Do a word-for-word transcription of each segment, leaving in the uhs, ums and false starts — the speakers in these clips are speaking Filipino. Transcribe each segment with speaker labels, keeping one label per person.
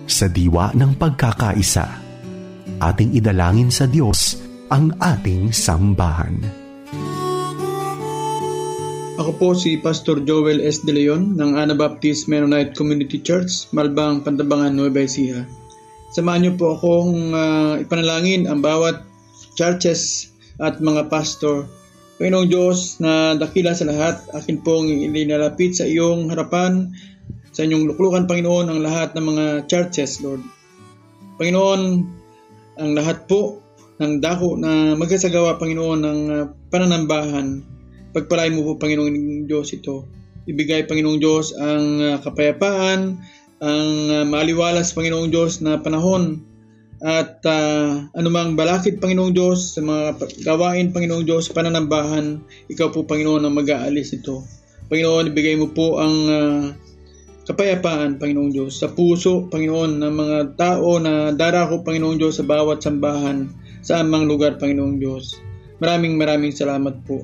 Speaker 1: sa diwa ng pagkakaisa. Ating idalangin sa Diyos ang ating sambahan.
Speaker 2: Ako po si Pastor Joel S. De Leon ng Anabaptist Mennonite Community Church, Malbang, Pantabangan, Nueva Ecija. Samahan niyo po akong uh, ipanalangin ang bawat churches at mga pastor. Panginoong Diyos na dakila sa lahat, akin pong ilinalapit sa iyong harapan, sa inyong luklukan, Panginoon, ang lahat ng mga churches, Lord. Panginoon, ang lahat po ng dako na magkasagawa, Panginoon, ng uh, pananambahan, pagpalain mo po, Panginoong Diyos, ito. Ibigay, Panginoong Diyos, ang uh, kapayapaan, ang uh, maliwalas, Panginoong Diyos, na panahon at uh, anumang balakid, Panginoong Diyos, sa mga gawain, Panginoong Diyos, pananambahan, ikaw po, Panginoon, ang mag-aalis ito. Panginoon, ibigay mo po ang uh, kapayapaan, Panginoong Diyos, sa puso, Panginoon, ng mga tao na darako, Panginoong Diyos, sa bawat sambahan, sa amang lugar, Panginoong Diyos. Maraming maraming salamat po.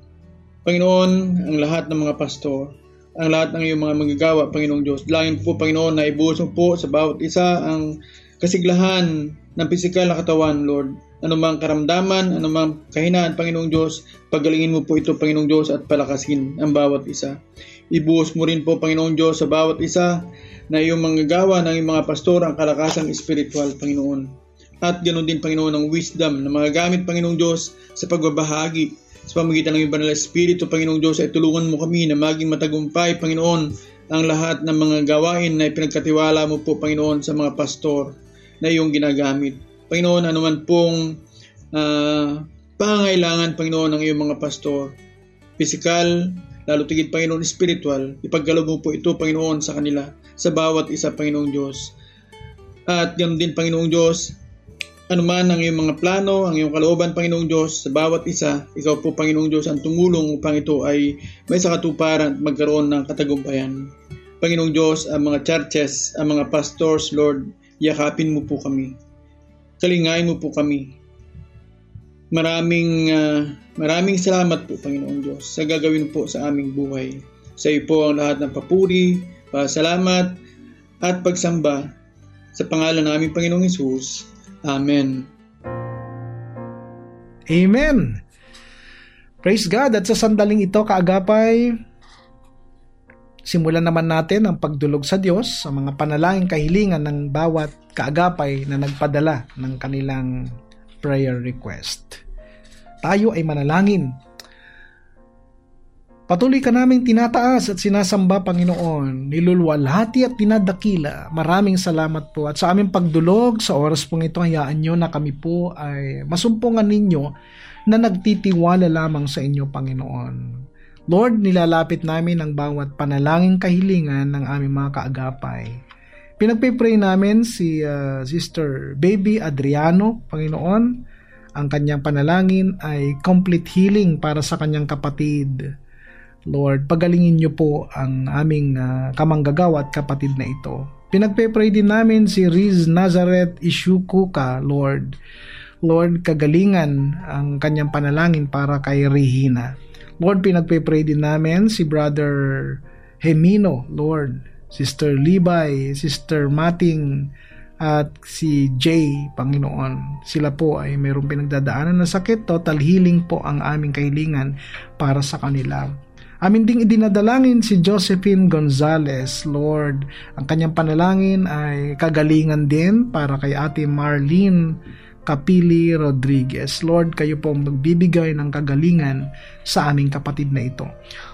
Speaker 2: Panginoon, ang lahat ng mga pastor, ang lahat ng iyong mga magagawa, Panginoong Diyos, dalangin po, Panginoon, na ibuhos mo po sa bawat isa ang kasiglahan ng pisikal na katawan, Lord. Anumang karamdaman, anumang kahinaan, Panginoong Diyos, pagalingin mo po ito, Panginoong Diyos, at palakasin ang bawat isa. Ibuhos mo rin po, Panginoong Diyos, sa bawat isa na iyong manggagawa ng iyong mga pastor ang kalakasang espiritual, Panginoon. At ganoon din, Panginoon, ang wisdom na mga gamit, Panginoong Diyos, sa pagbabahagi sa pamagitan ng iyong banal na Espiritu, Panginoong Diyos, ay tulungan mo kami na maging matagumpay, Panginoon, ang lahat ng mga gawain na ipinagkatiwala mo po, Panginoon, sa mga pastor na iyong ginagamit. Panginoon, anuman pong uh, pangailangan, Panginoon, ng iyong mga pastor, pisikal, lalo tigit, Panginoon, spiritual, ipagkaloob mo po ito, Panginoon, sa kanila, sa bawat isa, Panginoong Diyos. At ganoon din, Panginoong Diyos, anuman ang iyong mga plano, ang iyong kalooban, Panginoong Diyos, sa bawat isa, ikaw po, Panginoong Diyos, ang tumulong upang ito ay may sakatuparan at magkaroon ng katagumpayan. Panginoong Diyos, ang mga churches, ang mga pastors, Lord, yakapin mo po kami. Kalingayin mo po kami. Maraming uh, maraming salamat po, Panginoong Diyos, sa gagawin po sa aming buhay. Sa iyo po ang lahat ng papuri, pasalamat, at pagsamba sa pangalan ng aming Panginoong Hesus. Amen.
Speaker 3: Amen. Praise God. At sa sandaling ito, kaagapay, simulan naman natin ang pagdulog sa Diyos sa mga panalangin kahilingan ng bawat kaagapay na nagpadala ng kanilang prayer request. Tayo ay manalangin. Patuloy ka naming tinataas at sinasamba, Panginoon, nilulwalhati at dinadakila. Maraming salamat po. At sa aming pagdulog, sa oras pong ito, hayaan nyo na kami po ay masumpungan ninyo na nagtitiwala lamang sa inyo, Panginoon. Lord, nilalapit namin ang bawat panalangin kahilingan ng aming mga kaagapay. Pinagpipray namin si uh, Sister Baby Adriano, Panginoon. Ang kanyang panalangin ay complete healing para sa kanyang kapatid. Lord, pagalingin niyo po ang aming uh, kamanggagawa at kapatid na ito. Pinagpe-pray din namin si Riz Nazareth Ishukuka, Lord. Lord, kagalingan ang kanyang panalangin para kay Regina. Lord, pinagpe-pray din namin si Brother Hemino, Lord. Sister Libay, Sister Mating, at si Jay, Panginoon. Sila po ay mayroong pinagdadaanan na sakit. Total healing po ang aming kahilingan para sa kanila. Amin ding idinadalangin si Josephine Gonzalez, Lord. Ang kanyang panalangin ay kagalingan din para kay Ate Marlene Capili Rodriguez. Lord, kayo po magbibigay ng kagalingan sa aming kapatid na ito.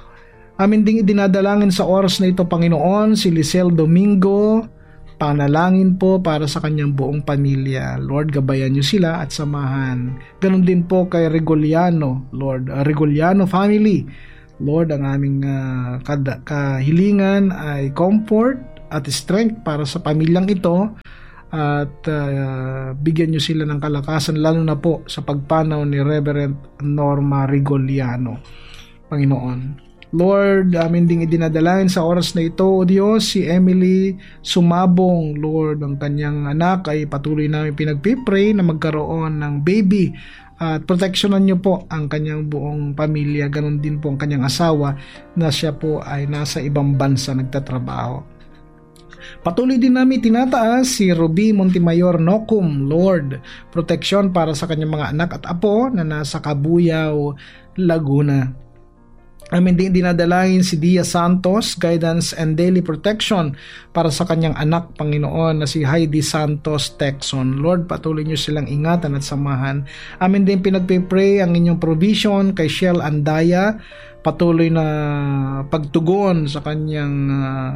Speaker 3: Amin ding idinadalangin sa oras na ito, Panginoon, si Lisel Domingo. Panalangin po para sa kanyang buong pamilya. Lord, gabayan niyo sila at samahan. Ganon din po kay Reguliano, Lord. Uh, Reguliano family. Lord, ang aming uh, kad- kahilingan ay comfort at strength para sa pamilyang ito at uh, bigyan niyo sila ng kalakasan lalo na po sa pagpanaw ni Reverend Norma Rigoliano, Panginoon. Lord, amin ding idinadalangin sa oras na ito, O Diyos, si Emily Sumabong, Lord, ang kanyang anak ay patuloy namin pinagpipray na magkaroon ng baby at proteksyonan niyo po ang kanyang buong pamilya, ganun din po ang kanyang asawa na siya po ay nasa ibang bansa nagtatrabaho. Patuloy din namin tinataas si Ruby Montemayor Nocum, Lord, proteksyon para sa kanyang mga anak at apo na nasa Cabuyao, Laguna. Amin din dinadalangin si Dia Santos, guidance and daily protection para sa kanyang anak, Panginoon, na si Heidi Santos Texon. Lord, patuloy niyo silang ingatan at samahan. Amin din pinagpipray ang inyong provision kay Shell Andaya, patuloy na pagtugon sa kanyang uh,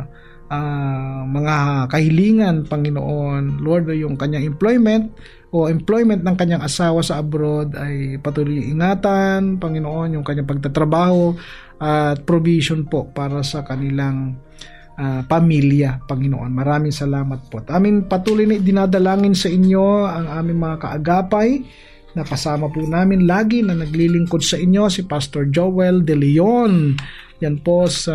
Speaker 3: uh, mga kahilingan, Panginoon. Lord, yung kanyang employment o employment ng kanyang asawa sa abroad ay patuloy ingatan, Panginoon, yung kanyang pagtatrabaho at provision po para sa kanilang uh, pamilya, Panginoon. Maraming salamat po. At amin patuloy na dinadalangin sa inyo ang aming mga kaagapay na kasama po namin lagi na naglilingkod sa inyo, si Pastor Joel De Leon. Yan po sa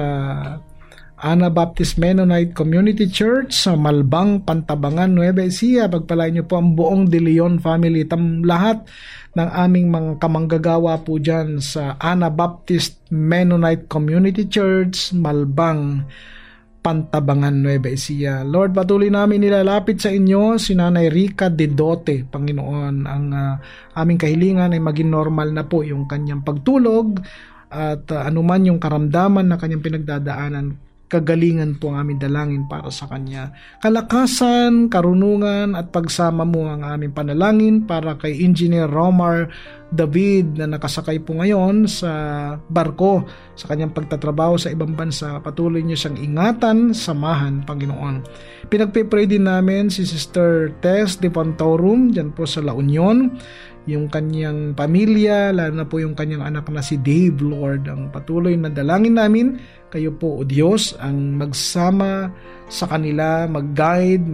Speaker 3: Anabaptist Mennonite Community Church sa Malbang, Pantabangan, Nueva Ecija. Pagpalain niyo po ang buong De Leon family, tam lahat ng aming mga kamanggagawa po dyan sa Anabaptist Mennonite Community Church, Malbang, Pantabangan, Nueva Ecija. Lord, patuloy namin nilalapit sa inyo si Nanay Rica Dedote, Panginoon. Ang uh, aming kahilingan ay maging normal na po yung kanyang pagtulog at uh, anuman yung karamdaman na kanyang pinagdadaanan, kagalingan po ang aming dalangin para sa kanya. Kalakasan, karunungan at pagsama mo ang aming panalangin para kay Engineer Romar David na nakasakay po ngayon sa barko sa kanyang pagtatrabaho sa ibang bansa. Patuloy niyo siyang ingatan, samahan, Panginoon. Pinagpipray din namin si Sister Tess de Pantorum dyan po sa La Union, yung kanyang pamilya, lalo na po yung kanyang anak na si Dave, Lord. Ang patuloy na dalangin namin, kayo po, O Diyos, ang magsama sa kanila, mag-guide,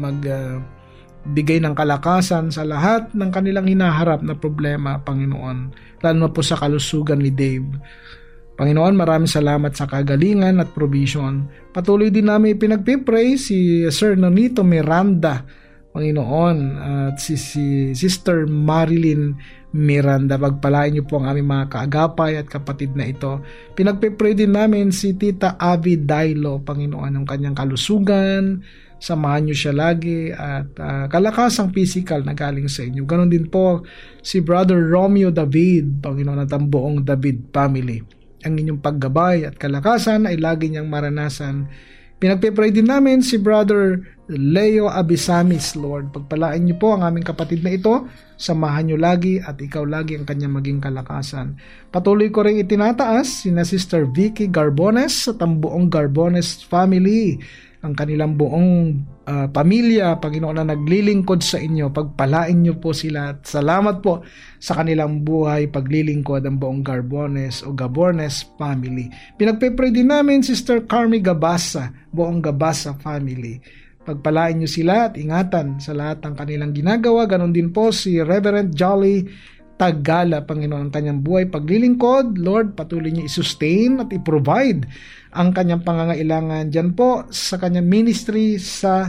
Speaker 3: magbigay uh, ng kalakasan sa lahat ng kanilang hinaharap na problema, Panginoon. Lalo na po sa kalusugan ni Dave. Panginoon, maraming salamat sa kagalingan at provision. Patuloy din namin pinagpipray si Sir Nonito Miranda, Panginoon, at si, si Sister Marilyn Miranda. Pagpalain niyo po ang aming mga kaagapay at kapatid na ito. Pinagpipray din namin si Tita Avi Dailo, Panginoon, ang kanyang kalusugan. Samahan niyo siya lagi at uh, kalakasang physical na galing sa inyo. Ganon din po si Brother Romeo David, Panginoon, at ang buong David family. Ang inyong paggabay at kalakasan ay lagi niyang maranasan. Pinagpipray din namin si Brother Leo Abisamis, Lord. Pagpalain niyo po ang aming kapatid na ito. Samahan niyo lagi at ikaw lagi ang kanyang maging kalakasan. Patuloy ko rin itinataas sina Sister Vicky Garbones at ang buong Garbones family, ang kanilang buong uh, pamilya, Panginoon, na naglilingkod sa inyo. Pagpalain niyo po sila at salamat po sa kanilang buhay, paglilingkod ang buong Garbones o Gabornes family. Pinagpipray din namin Sister Carmi Gabasa, buong Gabasa family. Pagpalain niyo sila at ingatan sa lahat ng kanilang ginagawa. Ganon din po si Reverend Jolly Tagala, Panginoon, ang kanyang buhay, paglilingkod. Lord, patuloy niyo i-sustain at i-provide ang kanyang pangangailangan dyan po sa kanyang ministry sa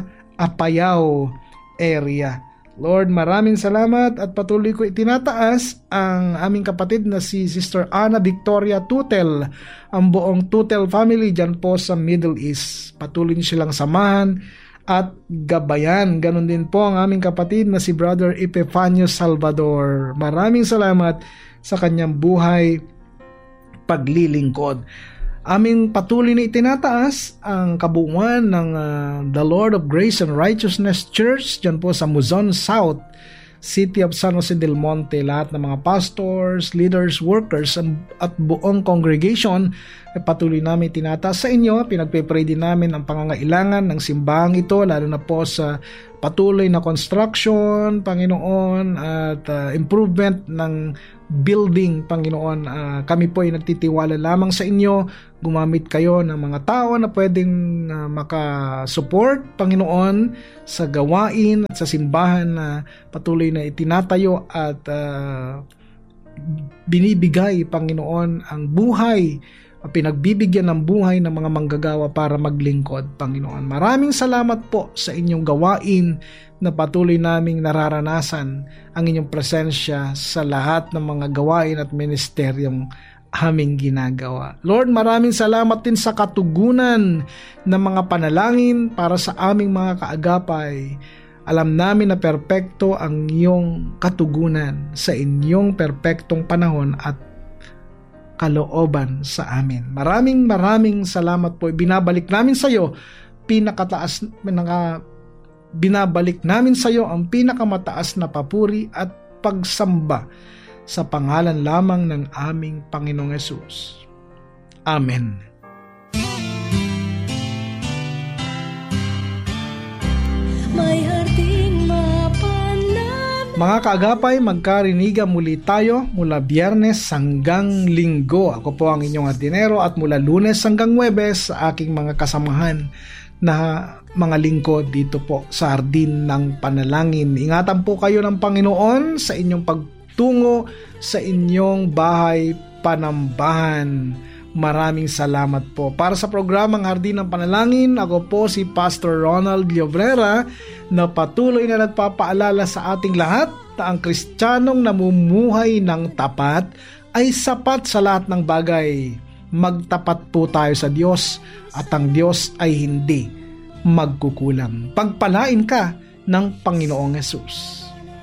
Speaker 3: Apayao area. Lord, maraming salamat at patuloy ko itinataas ang aming kapatid na si Sister Ana Victoria Tutel, ang buong Tutel family dyan po sa Middle East. Patuloy niyo silang samahan at gabayan. Ganon din po ang aming kapatid na si Brother Epifanio Salvador. Maraming salamat sa kanyang buhay, paglilingkod. Aming patuloy na itinataas ang kabuuan ng uh, The Lord of Grace and Righteousness Church dyan po sa Muzon South, City of San Jose del Monte. Lahat ng mga pastors, leaders, workers at buong congregation ay patuloy namin tinataas sa inyo. Pinagpipray din namin ang pangangailangan ng simbahang ito, lalo na po sa patuloy na construction, Panginoon, at uh, improvement ng building, Panginoon. Uh, kami po ay nagtitiwala lamang sa inyo. Gumamit kayo ng mga tao na pwedeng uh, makasupport, Panginoon, sa gawain at sa simbahan na patuloy na itinatayo at uh, binibigay, Panginoon, ang buhay, pinagbibigyan ng buhay ng mga manggagawa para maglingkod, Panginoon. Maraming salamat po sa inyong gawain na patuloy naming nararanasan ang inyong presensya sa lahat ng mga gawain at ministeryong aming ginagawa. Lord, maraming salamat din sa katugunan ng mga panalangin para sa aming mga kaagapay. Alam namin na perpekto ang iyong katugunan sa inyong perpektong panahon at kalooban sa amin. Maraming maraming salamat po. Binabalik namin sa iyo pinakataas pinaka, binabalik namin sa iyo ang pinakamataas na papuri at pagsamba sa pangalan lamang ng aming Panginoong Hesus. Amen.
Speaker 4: May harding mapanap.
Speaker 3: Mga kaagapay, magkariniga muli tayo mula Biyernes hanggang Linggo. Ako po ang inyong hardinero at mula Lunes hanggang Huwebes sa aking mga kasamahan na mga lingkod dito po sa Hardin ng Panalangin. Ingatan po kayo ng Panginoon sa inyong pagtungo sa inyong bahay panambahan. Maraming salamat po. Para sa programang Hardin ng Panalangin, ako po si Pastor Ronald Llobrera na patuloy na nagpapaalala sa ating lahat na ang Kristiyanong namumuhay ng tapat ay sapat sa lahat ng bagay. Magtapat po tayo sa Diyos at ang Diyos ay hindi magkukulang. Pagpalain ka ng Panginoong Hesus.